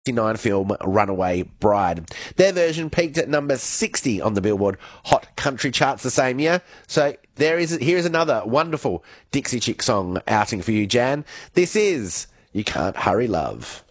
1969 film Runaway Bride. Their version peaked at number 60 on the Billboard Hot Country charts the same year. So here's another wonderful Dixie Chick song outing for you, Jan. This is You Can't Hurry Love.